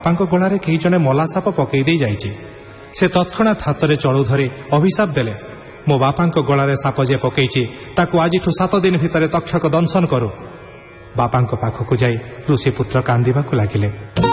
ବାପାଙ୍କ ଗଳାରେ କେହି ଜଣେ ମଲା ସାପ ପକେଇ ଦେଇ ଯାଇଛି। ସେ ତତ୍କ୍ଷଣାତ୍ ହାତରେ ଚଳୁ ଧରି ଅଭିଶାପ ଦେଲେ, ମୋ ବାପାଙ୍କ ଗଳାରେ ସାପ ଯେ ପକେଇଛି ତାକୁ ଆଜିଠୁ 7 ଦିନ ଭିତରେ ତକ୍ଷକ ଦଂଶନ କରୁ। ବାପାଙ୍କ ପାଖକୁ ଯାଇ ଋଷିପୁତ୍ର କାନ୍ଦିବାକୁ ଲାଗିଲେ।